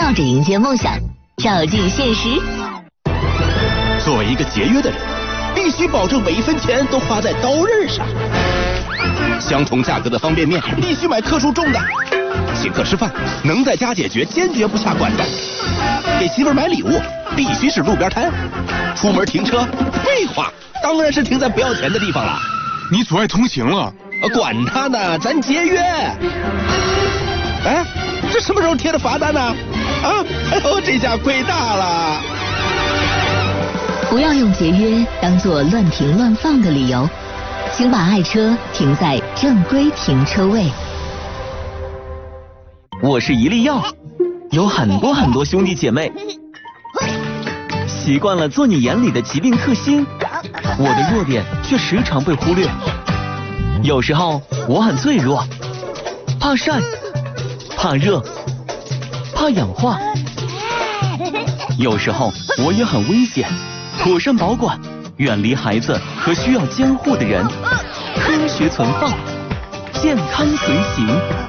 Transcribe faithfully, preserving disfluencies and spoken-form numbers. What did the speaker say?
笑着迎接梦想，照进现实。 作为一个节约的人，必须保证每一分钱都花在刀刃上。相同价格的方便面，必须买克数重的。请客吃饭，能在家解决，坚决不下馆子。给媳妇儿买礼物，必须是路边摊。出门停车，废话，当然是停在不要钱的地方了。 你阻碍通行了。 管他呢，咱节约。哎，这什么时候贴的罚单呢？啊，哎呦，这下亏大了。 不要用节约当作乱停乱放的理由，请把爱车停在正规停车位。 我是一粒药，有很多很多兄弟姐妹，习惯了做你眼里的疾病克星，我的弱点却时常被忽略。有时候我很脆弱，怕晒，怕热，怕氧化。有时候我也很危险，妥善保管，远离孩子和需要监护的人，科学存放，健康随行。